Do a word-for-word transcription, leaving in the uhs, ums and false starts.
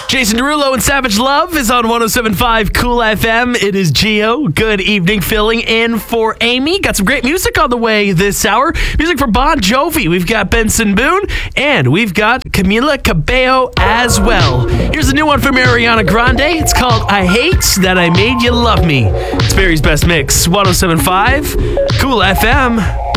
Jason Derulo and Savage Love is on one oh seven point five Cool F M. It is Gio. Good evening, filling in for Amy. Got some great music on the way this hour. Music for Bon Jovi. We've got Benson Boone, and we've got Camila Cabello as well. Here's a new one from Ariana Grande. It's called I Hate That I Made You Love Me. It's Barry's Best Mix. one oh seven point five Cool F M.